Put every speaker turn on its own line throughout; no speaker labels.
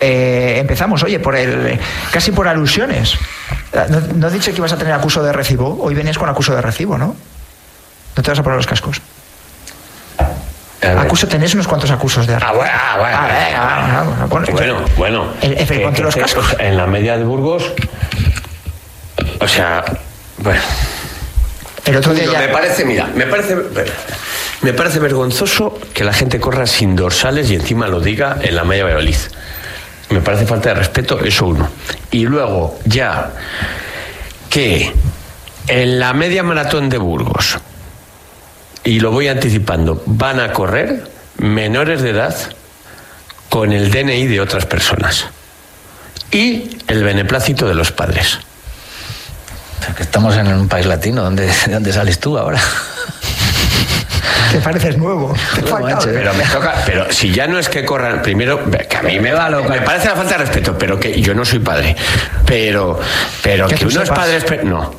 empezamos, oye, casi por alusiones. ¿No has dicho que ibas a tener acuso de recibo? Hoy venías con acuso de recibo, ¿no? ¿No te vas a poner los cascos? Acuso, tenés unos cuantos acusos de arriba.
Bueno.
Ponte los cascos.
En la media de Burgos, o sea, bueno.
El otro día
me parece vergonzoso que la gente corra sin dorsales y encima lo diga en la media Valladolid. Me parece falta de respeto, eso uno. Y luego, ya que en la media maratón de Burgos, y lo voy anticipando, van a correr menores de edad con el DNI de otras personas y el beneplácito de los padres.
Que estamos en un país latino, ¿de dónde sales tú ahora?
Te pareces nuevo.
Pero me toca, pero si ya no es que corran, primero, que a mí me parece la falta de respeto, pero que yo no soy padre, pero que unos padres, no.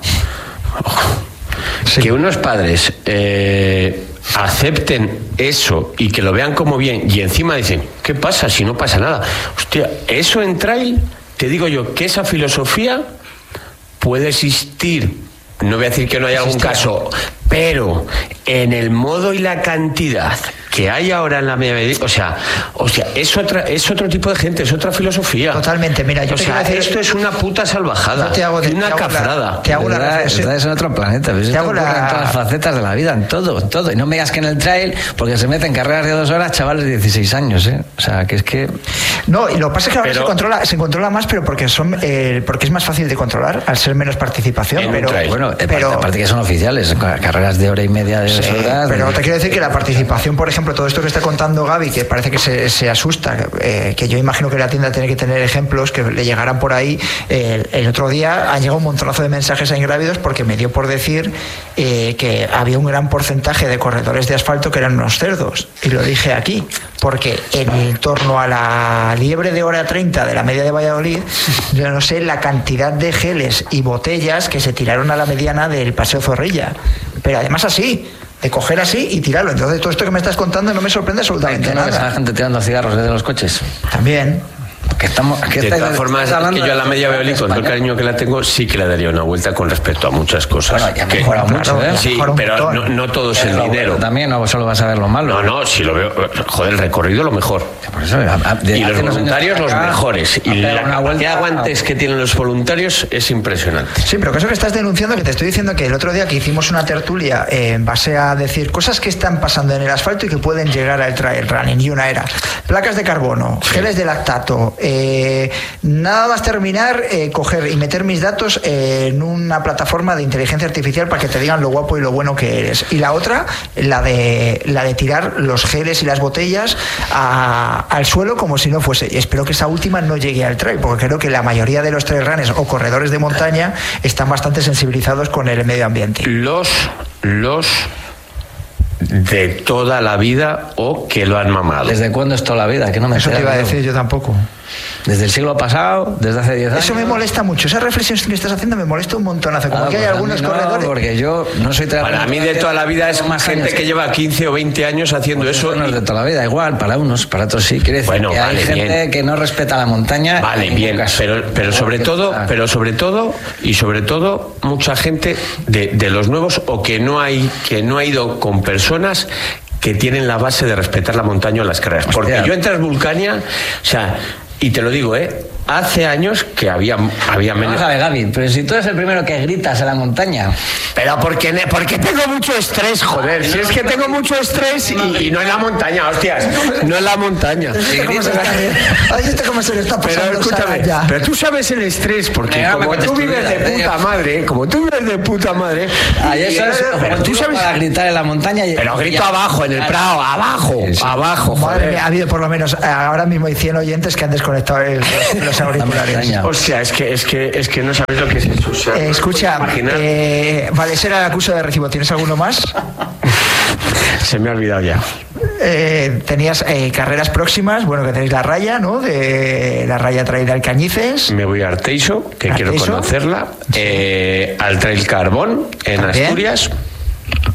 Sí. Que unos padres acepten eso y que lo vean como bien y encima dicen, ¿qué pasa si no pasa nada? Hostia, eso en trail, te digo yo que esa filosofía puede existir, no voy a decir que no haya algún caso, pero en el modo y la cantidad que hay ahora en la media, o sea, es otro tipo de gente, es otra filosofía.
Totalmente, mira, yo
esto es una puta salvajada, una cafrada.
Te hago estás en otro planeta, ¿ves? Esto ocurre en todas las facetas de la vida, en todo. Y no me digas que en el trail, porque se meten carreras de 2 horas chavales de 16 años, ¿eh? O sea, que es que...
No, y lo que pasa es que ahora se controla más, pero porque es más fácil de controlar, al ser menos participación.
Aparte que son oficiales, carreras de hora y media de 2 horas.
Pero te quiero decir que la participación, por ejemplo, todo esto que está contando Gaby, que parece que se asusta, que yo imagino que la tienda tiene que tener ejemplos que le llegarán por ahí. El otro día han llegado un montonazo de mensajes a Ingrávidos porque me dio por decir que había un gran porcentaje de corredores de asfalto que eran unos cerdos. Y lo dije aquí, porque en torno a la liebre de hora 30 de la media de Valladolid, yo no sé la cantidad de geles y botellas que se tiraron a la mediana del Paseo Zorrilla. Pero además así, de coger así y tirarlo. Entonces todo esto que me estás contando no me sorprende absolutamente nada.
¿No ves a la gente tirando cigarros desde los coches?
También.
De todas formas, es que yo a la media Valladolid, con todo el cariño que la tengo, sí que le daría una vuelta con respecto a muchas cosas.
Bueno, ya mejora mucho, ¿eh?
Sí, pero no todo es el dinero.
También no solo vas a ver lo malo.
No, si lo veo. Joder, el recorrido lo mejor.
Por eso,
y los voluntarios los mejores. Y la cantidad de aguantes que tienen los voluntarios es impresionante.
Sí, pero que eso que estás denunciando, que te estoy diciendo que el otro día que hicimos una tertulia en base a decir cosas que están pasando en el asfalto y que pueden llegar al trail running, y una era placas de carbono, geles de lactato, nada más terminar, coger y meter mis datos en una plataforma de inteligencia artificial para que te digan lo guapo y lo bueno que eres. Y la otra, la de tirar los geles y las botellas al suelo como si no fuese. Y espero que esa última no llegue al trail, porque creo que la mayoría de los trail runners o corredores de montaña están bastante sensibilizados con el medio ambiente.
Los de toda la vida o que lo han mamado.
¿Desde cuándo es toda la vida? Que no me
Eso te iba a decir yo tampoco.
Desde el siglo pasado, desde hace 10 años.
Eso me molesta mucho. Esa reflexión que estás haciendo me molesta un montonazo. Como que hay algunos corredores.
Porque yo no soy
para mí de toda la vida es más gente que lleva 15 o 20 años haciendo
pues
eso.
No es de toda la vida, igual, para unos, para otros sí. Quiere decir que hay gente que no respeta la montaña.
Vale, bien, pero sobre todo, mucha gente de los nuevos o que no ha ido con personas que tienen la base de respetar la montaña o las carreras. Porque yo en Transvulcania, o sea, y te lo digo, hace años que había menos.
Vamos a ver, Gaby, pero si tú eres el primero que gritas en la montaña.
Pero porque tengo mucho estrés, joder. Si es que tengo mucho estrés y no en la montaña, hostias. No en la montaña.
¿Cómo se le está pasando?
Pero escúchame, pero tú sabes el estrés, porque como tú vives de puta madre,
pero tú sabes para gritar en la montaña.
Pero grito abajo, en el Prado, abajo.
Madre mía, ha habido por lo menos ahora mismo hay 100 oyentes que han desconectado los auriculares.
Hostia, es que no sabes lo que es eso. O sea,
escucha, vale, ese era el acuso de recibo. ¿Tienes alguno más?
Se me ha olvidado ya.
Tenías carreras próximas, bueno, que tenéis la raya, ¿no? De la raya Trail de Alcañices.
Me voy a Arteixo, que quiero conocerla. Al Trail Carbón en Asturias.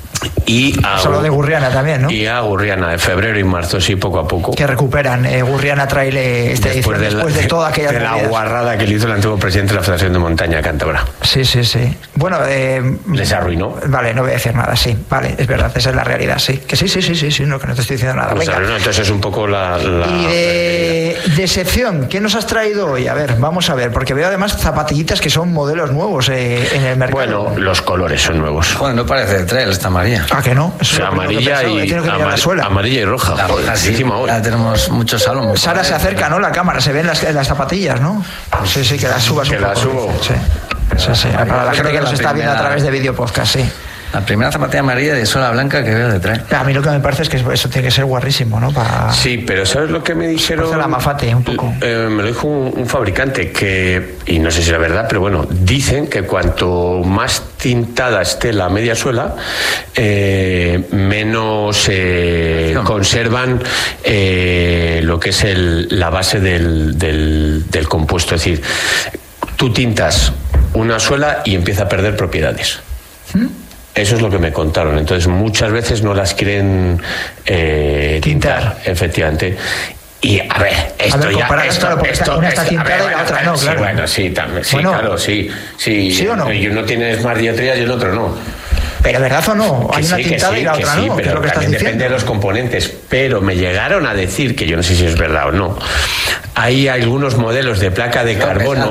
Y
solo de Gurriana también, ¿no?
Y a Gurriana, de febrero y marzo, sí, poco a poco.
Que recuperan Gurriana Trail
después de toda aquella de la guarrada que le hizo el antiguo presidente de la Federación de Montaña Cántabra.
Sí. Bueno,
les arruinó.
Vale, no voy a decir nada, sí. Vale, es verdad, esa es la realidad, sí. Que sí, no, que no te estoy diciendo nada.
Pues arruinó, entonces es un poco la...
Y de sección, ¿qué nos has traído hoy? A ver, vamos a ver, porque veo además zapatillitas que son modelos nuevos en el mercado.
Bueno, los colores son nuevos.
Joder, no parece de trail esta amarilla.
¿Ah, que no?
Eso amarilla y roja.
La roja, sí. Ya tenemos muchos salones.
Sara se acerca, ¿no? La cámara, se ven las zapatillas, ¿no? Sí, que las subas un poco.
Que las subo.
Sí. Para la gente que nos está viendo a través de vídeo podcast, sí.
La primera zapatilla amarilla de suela blanca que veo de trail.
A mí lo que me parece es que eso tiene que ser guarrísimo, ¿no?
Sí, pero ¿sabes lo que me dijeron?
La Mafate, un poco.
Me lo dijo un fabricante que, y no sé si es verdad, pero bueno, dicen que cuanto más tintada esté la media suela, menos conservan lo que es la base del compuesto. Es decir, tú tintas una suela y empieza a perder propiedades. Eso es lo que me contaron. Entonces muchas veces no las quieren tintar, efectivamente. Y a ver, esto
una está tintada y la otra no, claro.
Sí, bueno, sí, también, sí, bueno, claro, sí.
¿Sí o no?
Y uno tiene más dioptrías y el otro no.
Pero ¿verdad o no? Hay una tintada y la otra no.
Sí, pero también depende de los componentes. Pero me llegaron a decir, que yo no sé si es verdad o no, hay algunos modelos de placa de carbono.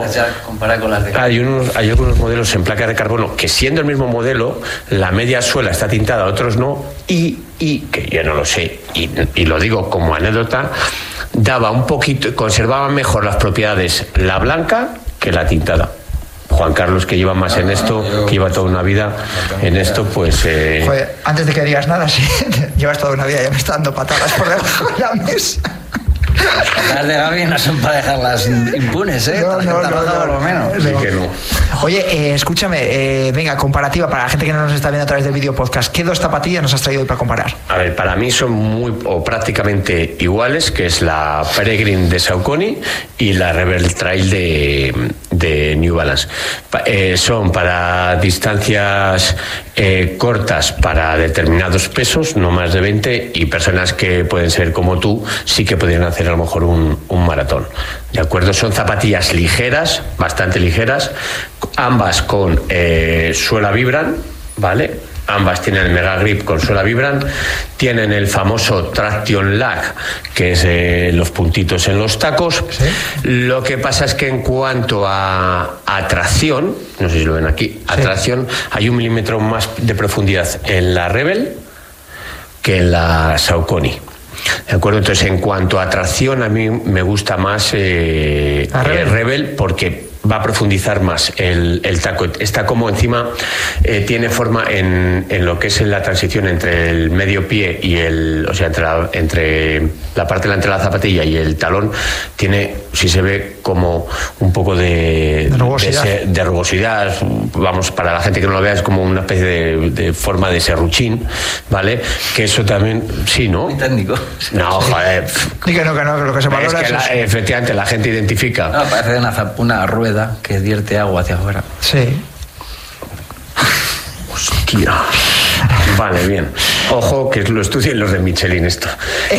Hay algunos modelos en placa de carbono que, siendo el mismo modelo, la media suela está tintada, otros no, y que yo no lo sé, y lo digo como anécdota, daba un poquito, conservaba mejor las propiedades la blanca que la tintada. Juan Carlos, que lleva más en esto, que lleva toda una vida en esto, pues...
Joder, antes de que digas nada, sí, llevas toda una vida, ya me está dando patadas por debajo de la mesa.
Las de Gaby no son para dejarlas impunes, ¿eh?
No,
por lo menos.
Sí que no.
Oye, escúchame, venga, comparativa para la gente que no nos está viendo a través del vídeo podcast. ¿Qué dos zapatillas nos has traído hoy para comparar?
A ver, para mí son muy o prácticamente iguales, que es la Peregrine de Saucony y la Rebel Trail de New Balance. Son para distancias cortas, para determinados pesos, no más de 20, y personas que pueden ser como tú, sí que podrían hacer a lo mejor un maratón. ¿De acuerdo? Son zapatillas ligeras, bastante ligeras, ambas con suela Vibram, ¿vale? Ambas tienen el Mega Grip con suela Vibram, tienen el famoso Traction Lag, que es los puntitos en los tacos. ¿Sí? Lo que pasa es que en cuanto a tracción, no sé si lo ven aquí, a tracción, hay 1 milímetro más de profundidad en la Rebel que en la Saucony. ¿De acuerdo? Entonces, en cuanto a tracción, a mí me gusta más Rebel, porque va a profundizar más el taco. Está como encima, tiene forma en lo que es la transición entre el medio pie y o sea, entre la parte delantera de la zapatilla y el talón, tiene, si se ve, como un poco de rugosidad. Vamos, para la gente que no lo vea, es como una especie de forma de serruchín, ¿vale? Que eso también, sí, ¿no?
Muy técnico.
No, joder.
Y que no, lo que se valora
es que efectivamente la gente identifica.
No, parece una rueda que vierte agua hacia afuera.
Sí.
Hostia. Vale, bien. Ojo, que lo estudien los de Michelin esto.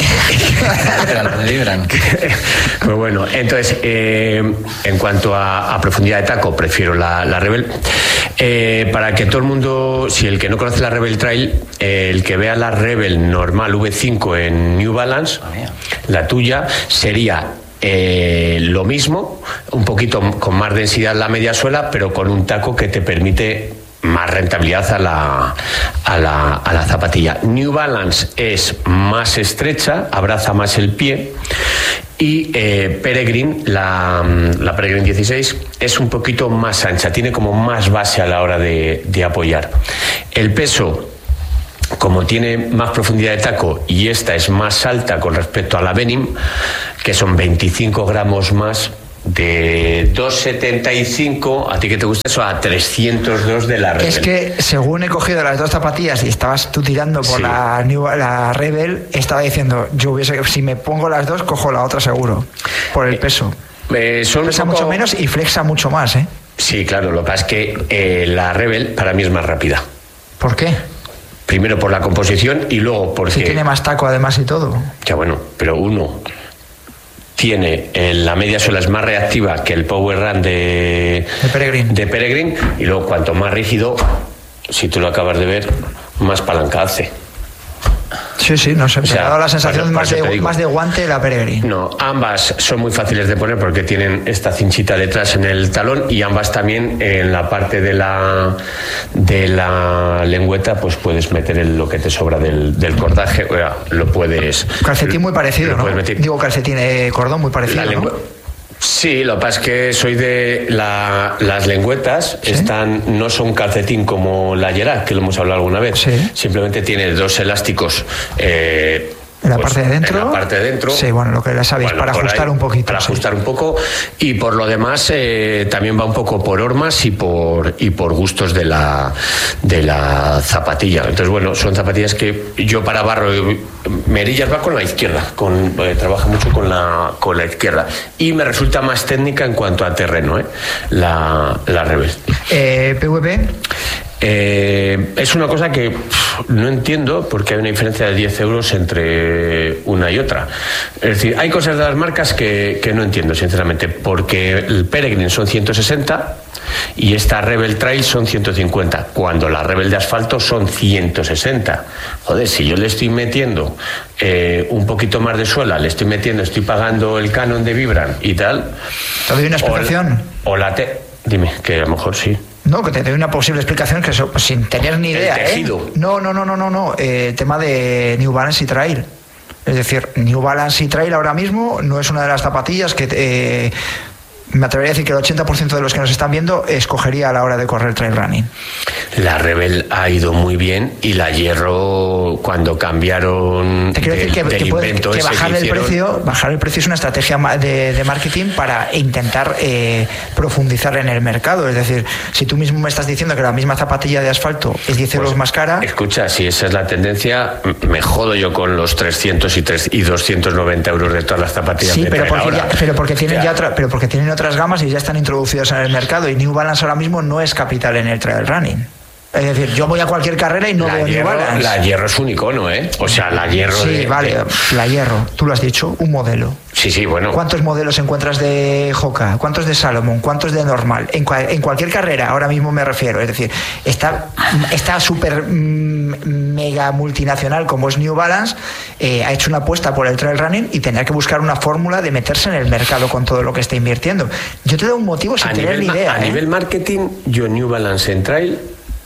Pues bueno, entonces, en cuanto a profundidad de taco, prefiero la Rebel. Para que todo el mundo, si el que no conoce la Rebel Trail, el que vea la Rebel normal V5 en New Balance, la tuya, sería lo mismo, un poquito con más densidad la media suela, pero con un taco que te permite más rentabilidad a la zapatilla. New Balance es más estrecha, abraza más el pie, y Peregrine, la Peregrine 16, es un poquito más ancha, tiene como más base a la hora de apoyar. El peso, como tiene más profundidad de taco y esta es más alta con respecto a la Venim, que son 25 gramos más, de 2,75, a ti que te gusta eso, a 302 de la Rebel.
Es que según he cogido las dos zapatillas y estabas tú tirando por la Rebel, estaba diciendo, si me pongo las dos, cojo la otra seguro, por el peso. Pesa mucho menos y flexa mucho más, ¿eh?
Sí, claro, lo que pasa es que la Rebel para mí es más rápida.
¿Por qué?
Primero por la composición y luego porque...
Sí, tiene más taco además y todo.
Ya bueno, pero uno tiene la media suela es más reactiva que el Power Run de Peregrine, y luego cuanto más rígido, si tú lo acabas de ver, más palanca hace.
Sí, no sé, me ha dado la sensación más de guante la Peregrine.
No, ambas son muy fáciles de poner porque tienen esta cinchita detrás en el talón, y ambas también en la parte de la lengüeta pues puedes meter lo que te sobra del cordaje, lo puedes...
Calcetín muy parecido, ¿no? Digo calcetín cordón muy parecido, ¿no?
Sí, lo que pasa es que soy de las lengüetas, ¿sí? No son calcetín como la Gerard, que lo hemos hablado alguna vez.
Sí.
Simplemente tiene dos elásticos
en la parte de dentro.
En la parte de dentro.
Sí, bueno, lo que ya sabéis, para ajustar un poquito.
Para ajustar un poco, y por lo demás también va un poco por hormas y por gustos de la zapatilla. Entonces, bueno, son zapatillas que yo para barro, Merillas va con la izquierda, trabaja mucho con la izquierda, y me resulta más técnica en cuanto a terreno, la Rebel.
PVP.
Es una cosa que no entiendo, porque hay una diferencia de 10 euros entre una y otra. Es decir, hay cosas de las marcas que no entiendo, sinceramente, porque el Peregrine son 160 y esta Rebel Trail son 150, cuando la Rebel de asfalto son 160. Joder, si yo le estoy metiendo un poquito más de suela, estoy pagando el canon de Vibram y tal.
¿Te doy una explicación?
Dime, que a lo mejor sí.
No, que te doy una posible explicación que eso, sin tener ni idea.
El tejido.
No. Tema de New Balance y Trail. Es decir, New Balance y Trail ahora mismo no es una de las zapatillas que me atrevería a decir que el 80% de los que nos están viendo escogería a la hora de correr trail running.
La Rebel ha ido muy bien, y la Hierro, cuando cambiaron
te quiero decir que bajar el precio es una estrategia de marketing para intentar profundizar en el mercado. Es decir, si tú mismo me estás diciendo que la misma zapatilla de asfalto es 10 euros más cara...
Escucha, si esa es la tendencia, me jodo yo con los 300 y 290 euros de todas las zapatillas.
Sí, pero porque tienen otras gamas y ya están introducidas en el mercado, y New Balance ahora mismo no es capital en el trail running. Es decir, yo voy a cualquier carrera y no veo New Balance. La
Hierro es un icono, ¿eh? O sea, la Hierro...
Sí, la Hierro, tú lo has dicho, un modelo.
Sí, bueno.
¿Cuántos modelos encuentras de Hoka? ¿Cuántos de Salomon? ¿Cuántos de Normal? En cualquier carrera, ahora mismo me refiero. Es decir, esta súper mega multinacional como es New Balance ha hecho una apuesta por el trail running y tendrá que buscar una fórmula de meterse en el mercado con todo lo que está invirtiendo. Yo te doy un motivo sin tener ni idea.
A nivel marketing, yo New Balance en trail...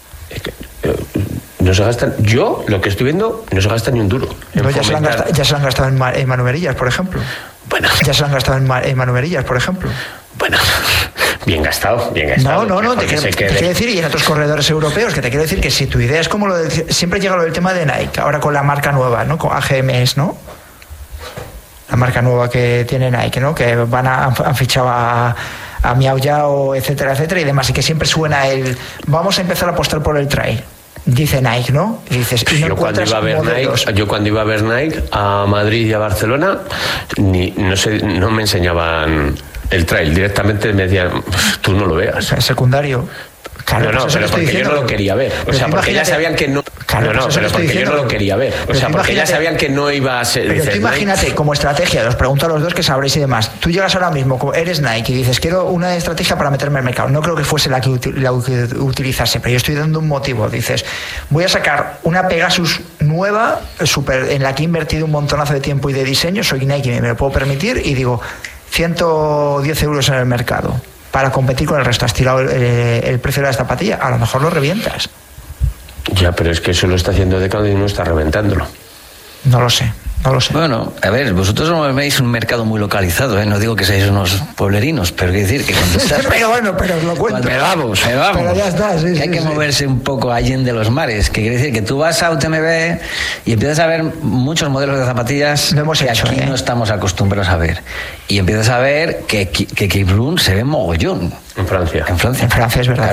no se gastan, yo lo que estoy viendo, no se gasta ni un duro.
Ya se lo han gastado en manumerillas, por ejemplo.
Bueno.
Ya se lo han gastado en manumerillas, por ejemplo.
Bueno, bien gastado.
No, te quiero decir, y en otros corredores europeos, que te quiero decir que si tu idea es como siempre llega lo del tema de Nike, ahora con la marca nueva, ¿no? Con AGMS, ¿no? La marca nueva que tiene Nike, ¿no? Que han fichado a Miao Yao, etcétera, y demás, y que siempre suena vamos a empezar a apostar por el trail. Dice Nike, ¿no? Y dices, y no
yo cuando iba a ver Nike a Madrid y a Barcelona, no me enseñaban el trail, directamente me decían, tú no lo veas.
Es secundario. Claro,
no, pero porque yo no lo quería ver. O sea, porque ya sabían que no... Claro, pero porque yo no lo quería ver. O sea, porque ya sabían que no iba a ser...
Pero tú imagínate, como estrategia, os pregunto a los dos que sabréis y demás, tú llegas ahora mismo, eres Nike y dices, quiero una estrategia para meterme en el mercado. No creo que fuese la que utilizase, pero yo estoy dando un motivo. Dices, voy a sacar una Pegasus nueva, en la que he invertido un montonazo de tiempo y de diseño, soy Nike y me lo puedo permitir, y digo, 110 euros en el mercado para competir con el resto. Has tirado el precio de la zapatilla, a lo mejor lo revientas.
Ya, pero es que eso lo está haciendo Decathlon y no está reventándolo.
No lo sé.
Bueno, a ver, vosotros veis un mercado muy localizado, ¿eh? No digo que seáis unos pueblerinos, pero quiero decir que cuando estás...
pero lo cuento.
Pero vamos.
Pero ya está, sí,
que hay que moverse un poco allende los mares, que quiere decir que tú vas a UTMB y empiezas a ver muchos modelos de zapatillas que aquí no estamos acostumbrados a ver. Y empiezas a ver que Kiprum se ve mogollón.
En Francia.
En Francia es verdad.